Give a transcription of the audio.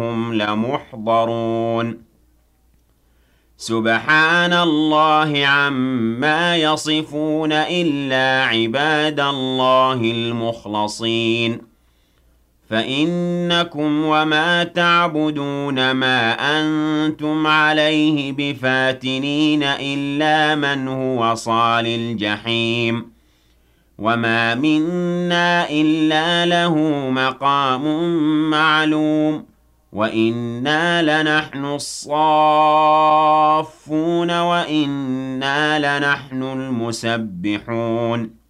هم لمحضرون سبحان الله عما يصفون إلا عباد الله المخلصين فإنكم وما تعبدون ما أنتم عليه بفاتنين إلا من هو صال الجحيم وما منا إلا له مقام معلوم وإنا لنحن الصافون وإنا لنحن المسبحون